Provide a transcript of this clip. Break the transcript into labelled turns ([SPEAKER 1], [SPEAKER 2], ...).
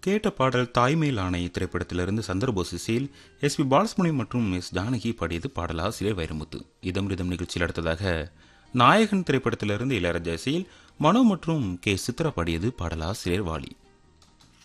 [SPEAKER 1] கேட்ட பாடல் தாய்மேல் ஆணை திரைப்படத்திலிருந்து சந்தர்போஸ் இசையில் எஸ்.பி. பாலசுப்ரமணியம் மற்றும் எஸ். ஜானகி பாடியது. பாடலாசிரியர் வைரமுத்து. இதமிருதம் நிகழ்ச்சியில் அடுத்ததாக நாயகன் திரைப்படத்திலிருந்து இளையராஜா இசையில் மனோ மற்றும் கே. சித்ரா பாடியது. பாடலாசிரியர் வாலி.